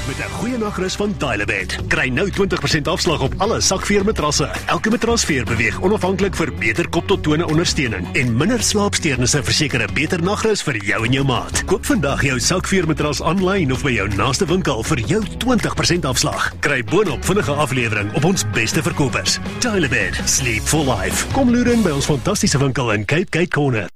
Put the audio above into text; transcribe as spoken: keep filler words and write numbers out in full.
met 'n goeie nagrus van Tylerbed. Kry nou twintig persent afslag op alle sakveermatrasse. Elke matrasveer beweeg onafhanklik vir beter kop tot tone ondersteuning en minder slaapsteurnisse verseker 'n beter nagrus vir jou en jou maat. Koop vandag jou sakveermatras aanlyn of by jou naaste winkel vir jou twintig persent afslag. Kry boonop vinnige aflewering op ons beste verkopers. Tylerbed, sleep for life. Kom loer in by ons fantastiese winkel in Cape Gate Corner.